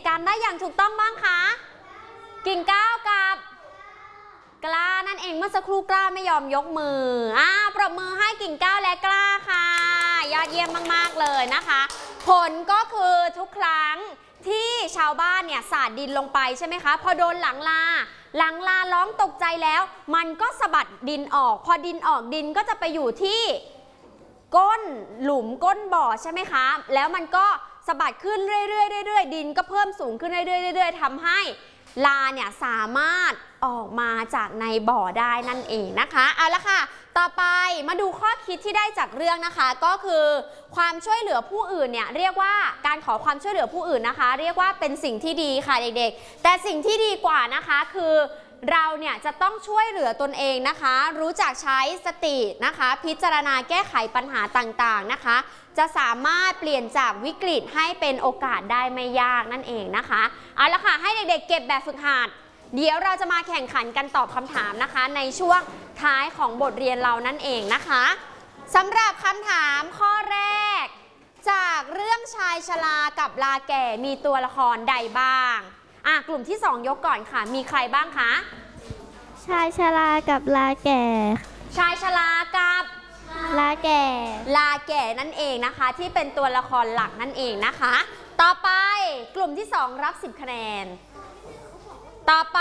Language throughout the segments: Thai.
กันได้อย่างถูกต้องบ้างคะกิ่งก้าวกับกล้านั่นเองเมื่อสักครู่กล้าไม่ยอมยกมือปรบมือให้กิ่งก้าวและกล้าค่ะยอดเยี่ยมมากๆเลยนะคะผลก็คือทุกครั้งที่ชาวบ้านเนี่ยสาดดินลงไปใช่ไหมคะพอโดนหลังลาร้องตกใจแล้วมันก็สะบัดดินออกพอดินออกดินก็จะไปอยู่ที่ก้นหลุมก้นบ่อใช่ไหมคะแล้วมันก็สะบัดขึ้นเรื่อยๆดินก็เพิ่มสูงขึ้นเรื่อยๆทำให้ลาเนี่ยสามารถออกมาจากในบ่อได้นั่นเองนะคะเอาละค่ะต่อไปมาดูข้อคิดที่ได้จากเรื่องนะคะก็คือความช่วยเหลือผู้อื่นเนี่ยเรียกว่าการขอความช่วยเหลือผู้อื่นนะคะเรียกว่าเป็นสิ่งที่ดีค่ะเด็กๆแต่สิ่งที่ดีกว่านะคะคือเราเนี่ยจะต้องช่วยเหลือตนเองนะคะรู้จักใช้สตินะคะพิจารณาแก้ไขปัญหาต่างๆนะคะจะสามารถเปลี่ยนจากวิกฤตให้เป็นโอกาสได้ไม่ยากนั่นเองนะคะเอาละค่ะให้เด็กๆเก็บแบบฝึกหัดเดี๋ยวเราจะมาแข่งขันกันตอบคำถามนะคะในช่วงท้ายของบทเรียนเรานั่นเองนะคะสำหรับคำถามข้อแรกจากเรื่องชายชรากับลาแก่มีตัวละครใดบ้างกลุ่มที่2ยกก่อนค่ะมีใครบ้างคะชายชรากับลาแก่ชายชรากับลาแก่นั่นเองนะคะที่เป็นตัวละครหลักนั่นเองนะคะต่อไปกลุ่มที่2รับ10คะแนนต่อไป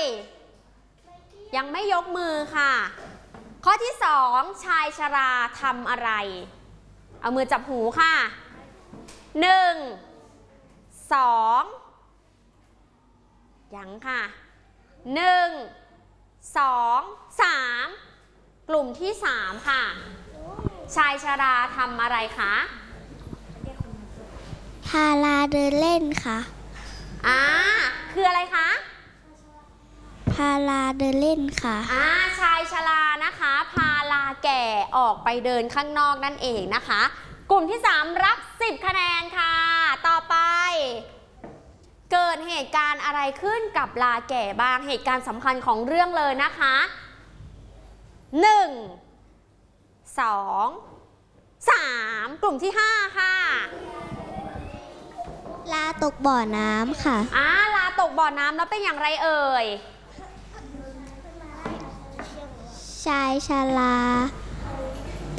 ยังไม่ยกมือค่ะข้อที่2ชายชราทำอะไรเอามือจับหูค่ะ1 2ยังค่ะ1 2 3กลุ่มที่3ค่ะชายชราทำอะไรคะพาลาเดินเล่นค่ะคืออะไรคะพาลาเดินเล่นค่ะชายชรานะคะพาลาแก่ออกไปเดินข้างนอกนั่นเองนะคะกลุ่มที่3รับ10คะแนนค่ะต่อไปเกิดเหตุการณ์อะไรขึ้นกับลาแก่บ้างเหตุการณ์สำคัญของเรื่องเลยนะคะ1 2 3กลุ่มที่5ค่ะลาตกบ่อน้ำค่ะลาตกบ่อน้ำแล้วเป็นอย่างไรเอ่ยชายชราไป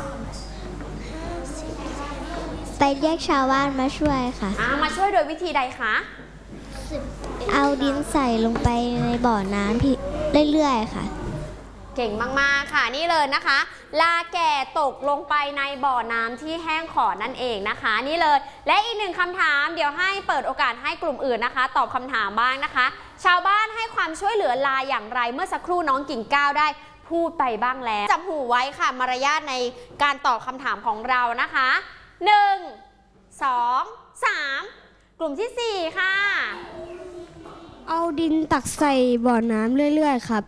เรียกชาวบ้านมาช่วยค่ะมาช่วยโดยวิธีใดคะเอาดินใส่ลงไปในบ่อน้ำที่เรื่อยๆค่ะเก่งมากๆค่ะนี่เลยนะคะลาแก่ตกลงไปในบ่อน้ำที่แห้งขอดนั่นเองนะคะนี่เลยและอีกหนึ่งคำถามเดี๋ยวให้เปิดโอกาสให้กลุ่มอื่นนะคะตอบคำถามบ้างนะคะชาวบ้านให้ความช่วยเหลือลาอย่างไรเมื่อสักครู่น้องกิ่งก้าวได้พูดไปบ้างแล้วจับหูไว้ค่ะมารยาทในการตอบคำถามของเรานะคะ1 2 3กลุ่มที่4ค่ะเอาดินตักใส่บ่อน้ำเรื่อยๆครับ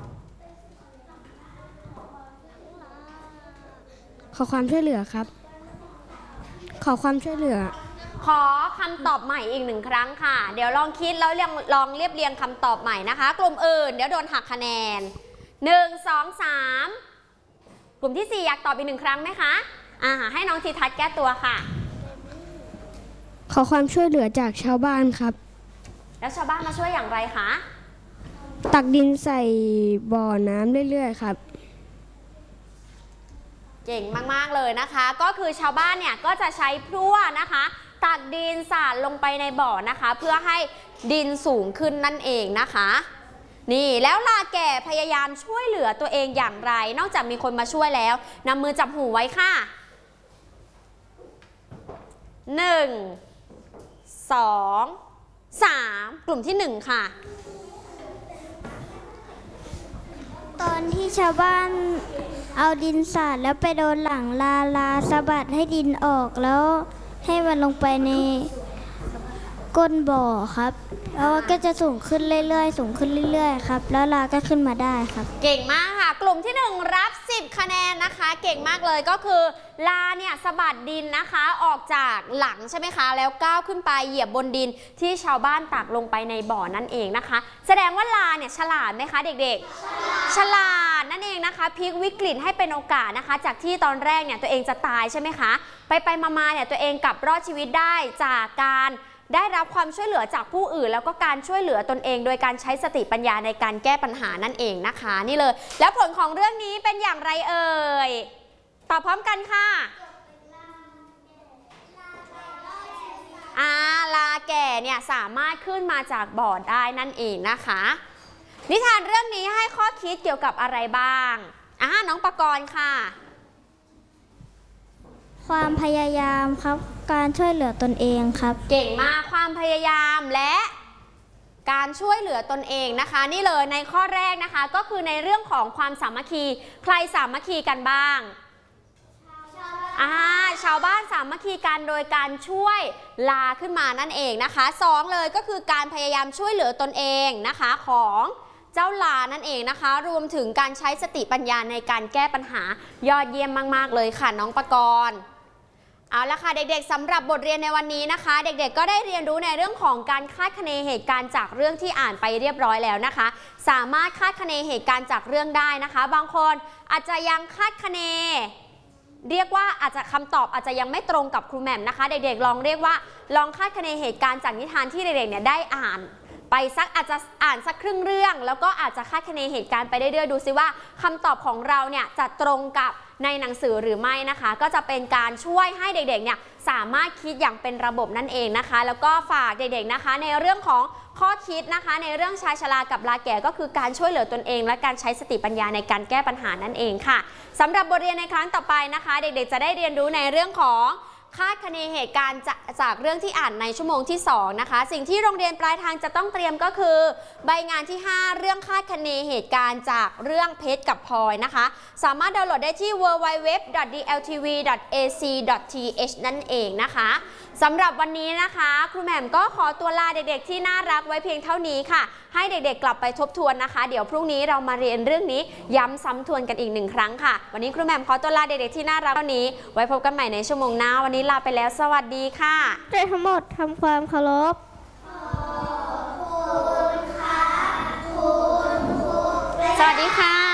ขอความช่วยเหลือครับขอความช่วยเหลือขอคำตอบใหม่อีก1ครั้งค่ะเดี๋ยวลองคิดแล้วลองเรียบเรียงคำตอบใหม่นะคะกลุ่มอื่นเดี๋ยวโดนหักคะแนน1 2 3กลุ่มที่4อยากตอบอีก1ครั้งไหมคะให้น้องทีทัศน์แก้ตัวค่ะขอความช่วยเหลือจากชาวบ้านครับแล้วชาวบ้านมาช่วยอย่างไรคะตักดินใส่บ่อน้ำเรื่อยๆครับเก่งมากๆเลยนะคะก็คือชาวบ้านเนี่ยก็จะใช้พลั่วนะคะตักดินสาดลงไปในบ่อนะคะเพื่อให้ดินสูงขึ้นนั่นเองนะคะนี่แล้วลาแก่พยายามช่วยเหลือตัวเองอย่างไรนอกจากมีคนมาช่วยแล้วนำมือจับหูไว้ค่ะ1 2 3กลุ่มที่1ค่ะตอนที่ชาวบ้านเอาดินสาดแล้วไปโดนหลังลาสะบัดให้ดินออกแล้วให้มันลงไปในก้นบ่อครับแล้วก็จะสูงขึ้นเรื่อยๆสูงขึ้นเรื่อยๆครับแล้วลาก็ขึ้นมาได้ครับเก่งมากค่ะกลุ่มที่1รับ10คะแนนนะคะเก่งมากเลยก็คือลาเนี่ยสะบัดดินนะคะออกจากหลังใช่ไหมคะแล้วก้าวขึ้นไปเหยียบบนดินที่ชาวบ้านตักลงไปในบ่อนั่นเองนะคะแสดงว่าลาเนี่ยฉลาดไหมคะเด็กๆฉลาดนั่นเองนะคะพลิกวิกฤตให้เป็นโอกาสนะคะจากที่ตอนแรกเนี่ยตัวเองจะตายใช่ไหมคะไปมาเนี่ยตัวเองกลับรอดชีวิตได้จากการได้รับความช่วยเหลือจากผู้อื่นแล้วก็การช่วยเหลือตนเองโดยการใช้สติปัญญาในการแก้ปัญหานั่นเองนะคะนี่เลยแล้วผลของเรื่องนี้เป็นอย่างไรเอ่ยตอบพร้อมกันค่ะลาแก่เนี่ยสามารถขึ้นมาจากบ่อได้นั่นเองนะคะนิทานเรื่องนี้ให้ข้อคิดเกี่ยวกับอะไรบ้างน้องปกรณ์ค่ะความพยายามครับการช่วยเหลือตนเองครับเก่งมากความพยายามและการช่วยเหลือตนเองนะคะนี่เลยในข้อแรกนะคะก็คือในเรื่องของความสามัคคีใครสามัคคีกันบ้างชาวบ้านสามัคคีกันโดยการช่วยลาขึ้นมานั่นเองนะคะ2เลยก็คือการพยายามช่วยเหลือตนเองนะคะของเจ้าลานั่นเองนะคะรวมถึงการใช้สติปัญญาในการแก้ปัญหายอดเยี่ยมมากๆเลยค่ะน้องปกรณ์เอาละค่ะเด็กๆสำหรับบทเรียนในวันนี้นะคะเด็กๆก็ได้เรียนรู้ในเรื่องของการคาดคะเนเหตุการณ์จากเรื่องที่อ่านไปเรียบร้อยแล้วนะคะสามารถคาดคะเนเหตุการณ์จากเรื่องได้นะคะบางคนอาจจะยังคาดคะเนเรียกว่าอาจจะคำตอบอาจจะยังไม่ตรงกับครูแหม่มนะคะเด็กๆลองเรียกว่าลองคาดคะเนเหตุการณ์จากนิทานที่เด็กๆเนี่ยได้อ่านไปอาจจะอ่านสักครึ่งเรื่องแล้วก็อาจจะคาดคะเนเหตุการณ์ไปเรื่อยๆดูซิว่าคำตอบของเราเนี่ยจะตรงกับในหนังสือหรือไม่นะคะก็จะเป็นการช่วยให้เด็กๆเนี่ยสามารถคิดอย่างเป็นระบบนั่นเองนะคะแล้วก็ฝากเด็กๆนะคะในเรื่องของข้อคิดนะคะในเรื่องชายชรากับลาแก่ก็คือการช่วยเหลือตนเองและการใช้สติปัญญาในการแก้ปัญหานั่นเองค่ะสำหรับบทเรียนในครั้งต่อไปนะคะเด็กๆจะได้เรียนรู้ในเรื่องของคาดคะเนเหตุการณ์จากเรื่องที่อ่านในชั่วโมงที่2นะคะสิ่งที่โรงเรียนปลายทางจะต้องเตรียมก็คือใบงานที่5เรื่องคาดคะเนเหตุการณ์จากเรื่องเพชรกับพลอยนะคะสามารถดาวน์โหลดได้ที่ www.dltv.ac.th นั่นเองนะคะสำหรับวันนี้นะคะครูแหม่มก็ขอตัวลาเด็กๆที่น่ารักไว้เพียงเท่านี้ค่ะให้เด็กๆกลับไปทบทวนนะคะเดี๋ยวพรุ่งนี้เรามาเรียนเรื่องนี้ย้ำซ้ำทวนกันอีก1ครั้งค่ะวันนี้ครูแหม่มขอตัวลาเด็กๆที่น่ารักเท่านี้ไว้พบกันใหม่ในชั่วโมงหน้าวันนี้ลาไปแล้วสวัสดีค่ะทั้งหมดทำความเคารพสวัสดีค่ะ